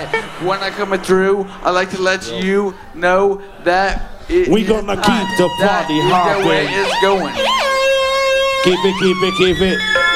when I come through, I like to let you know that we gonna keep the party hopping. The way it's going. Keep it.